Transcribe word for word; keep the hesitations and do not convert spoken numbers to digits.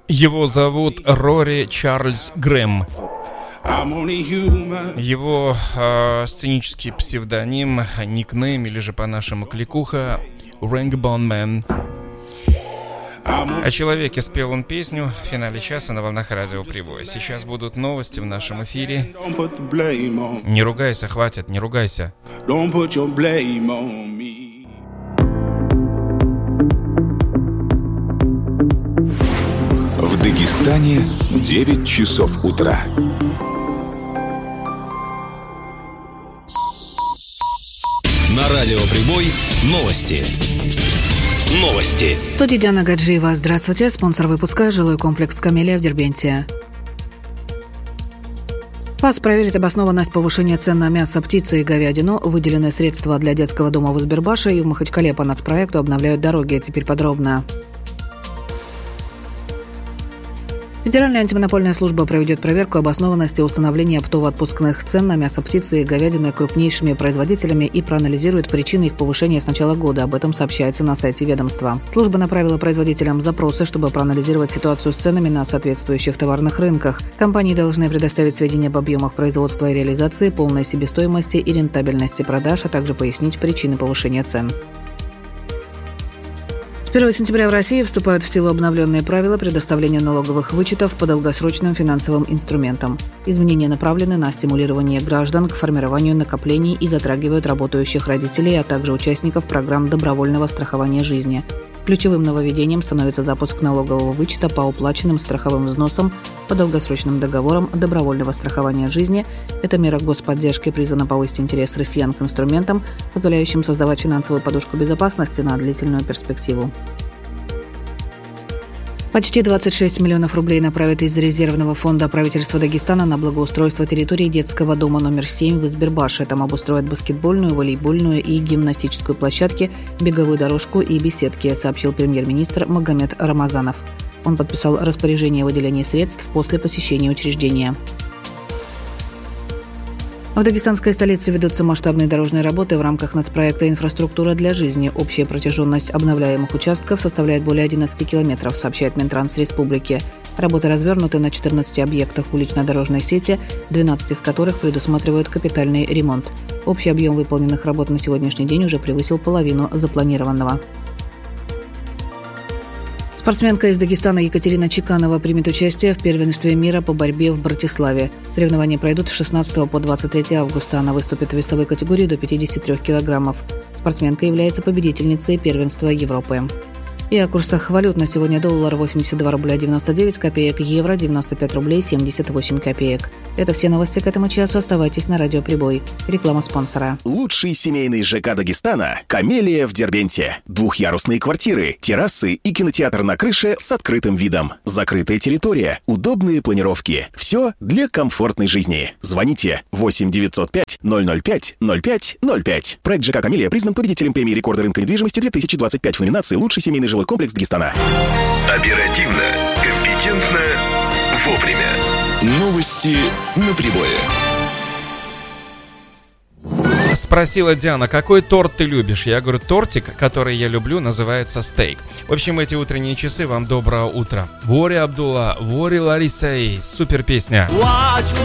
Его зовут Рори Чарльз Грэм. Его э, сценический псевдоним, никнейм или же по-нашему кликуха Rainbow Man. О человеке спел он песню в финале часа на волнах радио Прибой. Сейчас будут новости в нашем эфире. Не ругайся, хватит, не ругайся. В Дагестане девять часов утра. На радио Прибой новости. Новости. В студии Диана Гаджиева. Здравствуйте. Спонсор выпуска — жилой комплекс «Камелия» в Дербенте. ФАС проверит обоснованность повышения цен на мясо, птицы и говядину. Выделены средства для детского дома в Избербаше и в Махачкале по нацпроекту обновляют дороги. Теперь подробно. Федеральная антимонопольная служба проведет проверку обоснованности установления оптово-отпускных цен на мясо, птицы и говядины крупнейшими производителями и проанализирует причины их повышения с начала года. Об этом сообщается на сайте ведомства. Служба направила производителям запросы, чтобы проанализировать ситуацию с ценами на соответствующих товарных рынках. Компании должны предоставить сведения об объемах производства и реализации, полной себестоимости и рентабельности продаж, а также пояснить причины повышения цен. С первого сентября в России вступают в силу обновленные правила предоставления налоговых вычетов по долгосрочным финансовым инструментам. Изменения направлены на стимулирование граждан к формированию накоплений и затрагивают работающих родителей, а также участников программ добровольного страхования жизни. Ключевым нововведением становится запуск налогового вычета по уплаченным страховым взносам по долгосрочным договорам добровольного страхования жизни. Эта мера господдержки призвана повысить интерес россиян к инструментам, позволяющим создавать финансовую подушку безопасности на длительную перспективу. Почти двадцать шесть миллионов рублей направят из резервного фонда правительства Дагестана на благоустройство территории детского дома номер семь в Избербаше. Там обустроят баскетбольную, волейбольную и гимнастическую площадки, беговую дорожку и беседки, сообщил премьер-министр Магомед Рамазанов. Он подписал распоряжение о выделении средств после посещения учреждения. В дагестанской столице ведутся масштабные дорожные работы в рамках нацпроекта «Инфраструктура для жизни». Общая протяженность обновляемых участков составляет более одиннадцати километров, сообщает Минтранс Республики. Работы развернуты на четырнадцати объектах улично-дорожной сети, двенадцать из которых предусматривают капитальный ремонт. Общий объем выполненных работ на сегодняшний день уже превысил половину запланированного. Спортсменка из Дагестана Екатерина Чеканова примет участие в первенстве мира по борьбе в Братиславе. Соревнования пройдут с шестнадцатого по двадцать третье августа. Она выступит в весовой категории до пятидесяти трёх килограммов. Спортсменка является победительницей первенства Европы. И о курсах валют на сегодня: доллар восемьдесят два рубля девяносто девять копеек, евро девяносто пять рублей семьдесят восемь копеек. Это все новости к этому часу. Оставайтесь на радио Прибой. Реклама спонсора. Лучший семейный ЖК Дагестана – «Камелия» в Дербенте. Двухъярусные квартиры, террасы и кинотеатр на крыше с открытым видом. Закрытая территория, удобные планировки. Все для комфортной жизни. Звоните восемь девятьсот пять ноль ноль пять ноль пять ноль пять. Проект ЖК «Камелия» признан победителем премии рекорда рынка недвижимости две тысячи двадцать пять в номинации «Лучший семейный жилой комплекс Дагестана». Оперативно, компетентно, вовремя. Новости на Прибое. Спросила Диана, какой торт ты любишь? Я говорю, тортик, который я люблю, называется стейк. В общем, эти утренние часы вам доброе утро. Вори Абдулла, Вори Ларисей. Супер песня.